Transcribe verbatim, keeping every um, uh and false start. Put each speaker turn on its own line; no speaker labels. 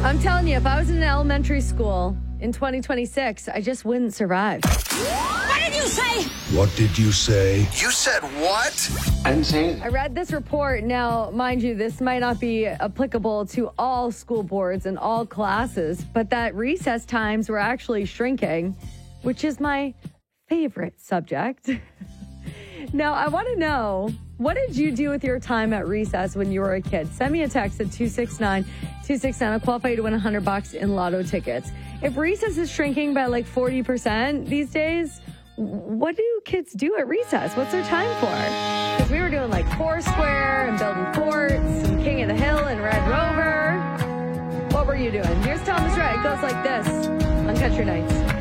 I'm telling you, if I was in an elementary school in twenty twenty-six, I just wouldn't survive.
What did you say?
What did you say?
You said what?
I didn't say anything.
I read this report. Now, mind you, this might not be applicable to all school boards and all classes, but that recess times were actually shrinking, which is my favorite subject. Now, I want to know, what did you do with your time at recess when you were a kid? Send me a text at two six nine two six nine. I'll qualify you to win one hundred bucks in lotto tickets. If recess is shrinking by like forty percent these days, what do kids do at recess? What's their time for? Because we were doing like Foursquare and building forts and King of the Hill and Red Rover. What were you doing? Here's Thomas Rhett. It goes like this on Country Nights.